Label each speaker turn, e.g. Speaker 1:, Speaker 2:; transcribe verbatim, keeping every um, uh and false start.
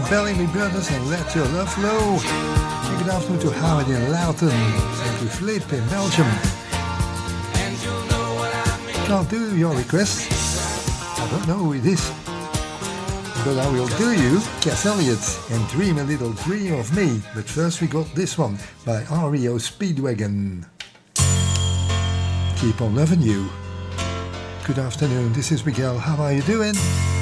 Speaker 1: Bellamy Brothers and Let Your Love Flow. And good afternoon to Howard in Loughton and to Flip in Belgium. Can't do your request. I don't know who it is. But I will do you Cass Elliot and Dream a Little Dream of Me. But first we got this one by R E O Speedwagon. Keep on loving you. Good afternoon, this is Miguel. How are you doing?